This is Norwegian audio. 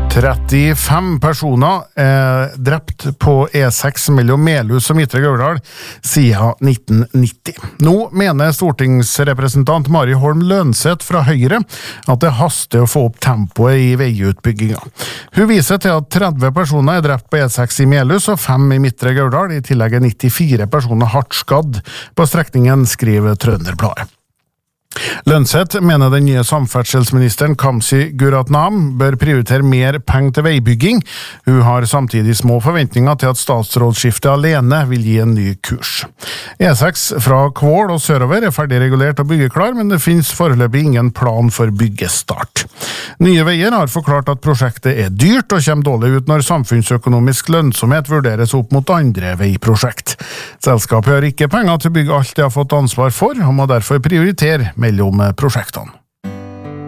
35 personer er drept på E6 mellom Melhus og Midtre Gauldal siden 1990. Nå mener stortingsrepresentant Mari Holm Lønseth fra Høyre at det haster å få opp tempoet i veiutbygginga. Hun viser til at 30 personer er drept på E6 i Melhus og 5 i Midtre Gauldal. I tillegg er 94 personer hardt skadd på strekningen, skriver Trønderbladet. Lønseth mener den nye samferdselsministeren Kamzy Gunaratnam bør prioritere mer penger til veibygging. Hun har samtidig små forventninger til at statsrådsskiftet alene vil gi en ny kurs. E6 fra Kvål og sørover er ferdig regulert og byggeklar, men det finnes foreløpig ingen plan for byggestart. Nye Veier har forklart at prosjektet er dyrt og kommer dårlig ut når samfunnsøkonomisk lønnsomhet vurderes opp mot andre veiprosjekt. Selskapet har ikke penger til å bygge alt de har fått ansvar for, og må derfor prioritere mellom prosjektene.